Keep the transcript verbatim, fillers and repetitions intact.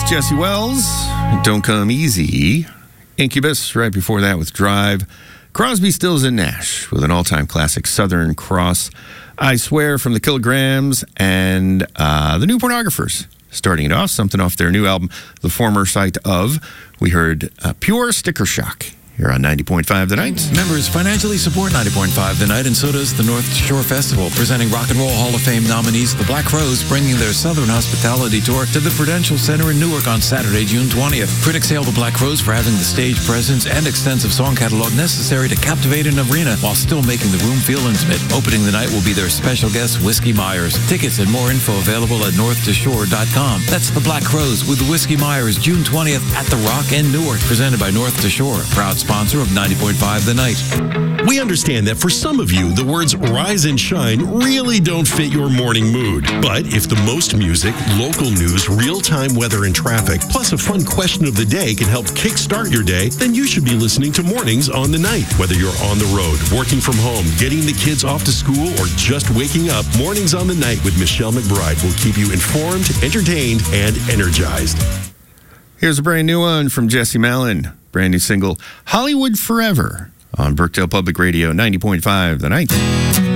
with Jesse Wells. Don't Come Easy. Incubus right before that with Drive. Crosby, Stills, and Nash with an all-time classic, Southern Cross. I Swear from the Kilograms, and uh, the New Pornographers. Starting it off, something off their new album, The Former Sight Of. We heard uh, Pure Sticker Shock. Here on ninety point five The Night. Members financially support ninety point five The Night, and so does the North Shore Festival, presenting Rock and Roll Hall of Fame nominees, the Black Crowes, bringing their Southern Hospitality Tour to the Prudential Center in Newark on Saturday, June twentieth. Critics hail the Black Crowes for having the stage presence and extensive song catalog necessary to captivate an arena while still making the room feel intimate. Opening the night will be their special guest, Whiskey Myers. Tickets and more info available at north to shore dot com. That's the Black Crowes with Whiskey Myers, June twentieth at the Rock in Newark, presented by North to Shore, proud sponsor of ninety point five The Night. We understand that for some of you, the words rise and shine really don't fit your morning mood. But if the most music, local news, real-time weather and traffic, plus a fun question of the day can help kickstart your day, then you should be listening to Mornings on the Night. Whether you're on the road, working from home, getting the kids off to school, or just waking up, Mornings on the Night with Michelle McBride will keep you informed, entertained, and energized. Here's a brand new one from Jesse Malin. Brand new single, Hollywood Forever, on Brookdale Public Radio, ninety point five The Night.